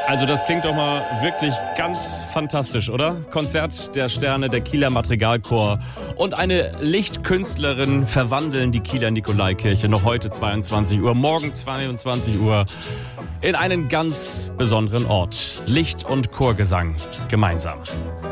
Also das klingt doch mal wirklich ganz fantastisch, oder? Konzert der Sterne, der Kieler Madrigalchor und eine Lichtkünstlerin verwandeln die Kieler Nikolaikirche noch heute 22 Uhr, morgen 22 Uhr in einen ganz besonderen Ort. Licht und Chorgesang gemeinsam.